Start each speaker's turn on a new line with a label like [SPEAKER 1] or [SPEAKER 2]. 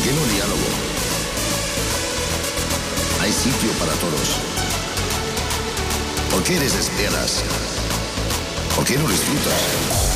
[SPEAKER 1] qué no diálogo? Hay sitio para todos. ¿Por qué eres lesbianas? ¿Por qué no disfrutas?